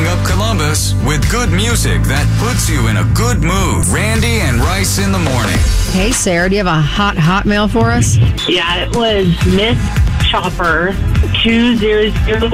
up Columbus with good music that puts you in a good mood. Randy and Rice in the morning. Hey, Sarah, do you have a hot mail for us? Yeah, it was Miss Chopper 2001